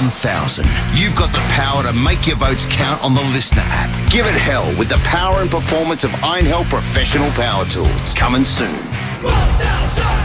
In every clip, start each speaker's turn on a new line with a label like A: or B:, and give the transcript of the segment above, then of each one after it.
A: 1000. You've got the power to make your votes count on the Listener app. Give it hell with the power and performance of Einhell Professional Power Tools. Coming soon.
B: 1000!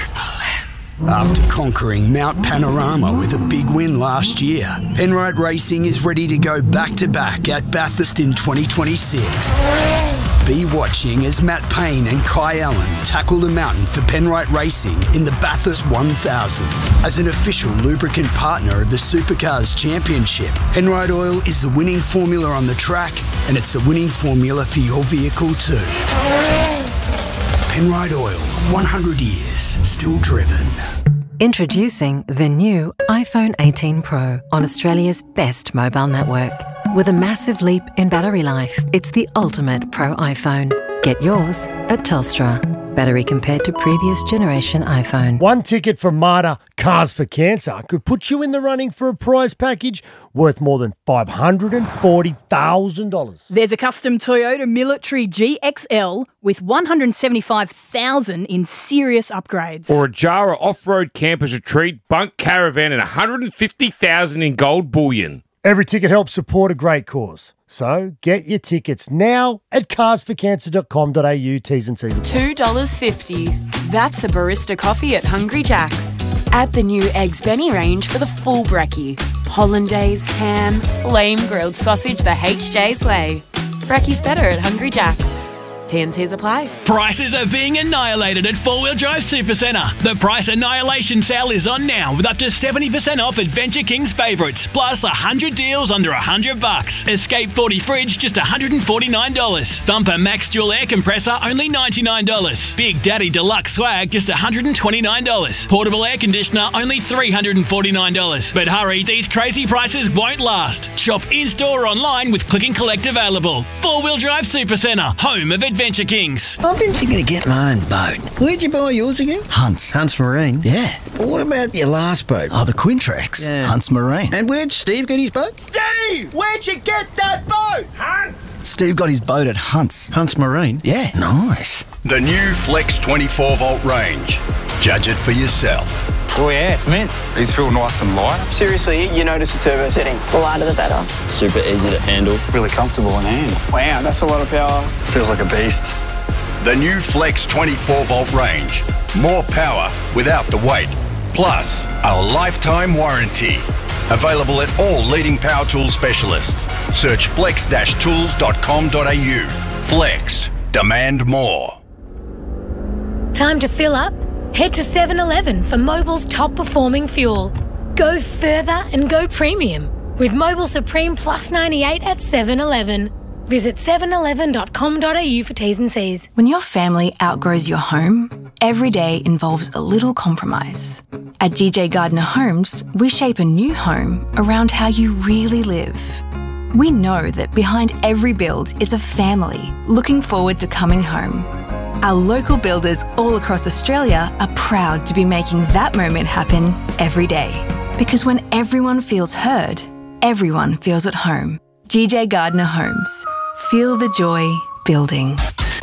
C: After conquering Mount Panorama with a big win last year, Penrite Racing is ready to go back-to-back at Bathurst in 2026. Be watching as Matt Payne and Kai Allen tackle the mountain for Penrite Racing in the Bathurst 1000. As an official lubricant partner of the Supercars Championship, Penrite Oil is the winning formula on the track, and it's the winning formula for your vehicle too. Penrite Oil, 100 years, still driven.
D: Introducing the new iPhone 18 Pro on Australia's best mobile network. With a massive leap in battery life, it's the ultimate Pro iPhone. Get yours at Telstra. Battery compared to previous generation iPhone.
E: One ticket from Marta Cars for Cancer could put you in the running for a prize package worth more than $540,000.
F: There's a custom Toyota Military GXL with $175,000 in serious upgrades.
G: Or a Jara off-road campers retreat, bunk caravan and $150,000 in gold bullion.
E: Every ticket helps support a great cause. So get your tickets now at carsforcancer.com.au. T's and C's apply.
H: $2.50. That's a barista coffee at Hungry Jack's. Add the new Eggs Benny range for the full brekkie. Hollandaise, ham, flame-grilled sausage the HJ's way. Brekkie's better at Hungry Jack's. T&Cs apply.
I: Prices are being annihilated at 4-Wheel Drive Supercentre. The price annihilation sale is on now with up to 70% off Adventure King's favourites, plus 100 deals under $100. Escape 40 fridge just $149. Thumper Max Dual Air Compressor only $99. Big Daddy Deluxe Swag just $129. Portable air conditioner only $349. But hurry, these crazy prices won't last. Shop in-store or online with Click and Collect available. 4-Wheel Drive Supercentre, home of Adventure Kings.
J: I've been thinking of getting my own boat. Where'd you buy yours again? Hunts Marine. Yeah. Well, what about your last boat? Oh, the Quintrex. Yeah. Hunts Marine. And where'd Steve get his boat?
K: Steve! Where'd you get that boat? Hunt!
J: Steve got his boat at Hunts Marine. Yeah. Nice.
A: The new Flex 24-volt range. Judge it for yourself.
L: Oh yeah, it's mint. These feel nice and light.
M: Seriously, you notice the turbo setting. The lighter the better.
N: Super easy to handle.
O: Really comfortable in hand.
M: Wow, that's a lot of power.
O: Feels like a beast.
A: The new Flex 24-volt range. More power without the weight. Plus, a lifetime warranty. Available at all leading power tool specialists. Search flex-tools.com.au. Flex. Demand more.
P: Time to fill up? Head to 7-Eleven for Mobil's top performing fuel. Go further and go premium with Mobil Supreme Plus 98 at 7-Eleven. Visit 7eleven.com.au for T's and C's.
H: When your family outgrows your home, every day involves a little compromise. At DJ Gardner Homes, we shape a new home around how you really live. We know that behind every build is a family looking forward to coming home. Our local builders all across Australia are proud to be making that moment happen every day. Because when everyone feels heard, everyone feels at home. GJ Gardner Homes. Feel the joy building.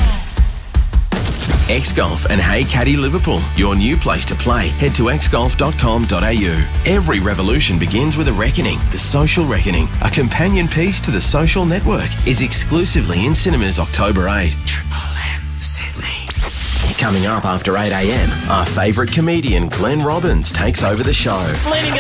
Q: X-Golf and Hey Caddy Liverpool, your new place to play. Head to xgolf.com.au. Every revolution begins with a reckoning. The Social Reckoning, a companion piece to The Social Network, is exclusively in cinemas October 8. Coming up after 8 a.m, our favourite comedian Glenn Robbins takes over the show.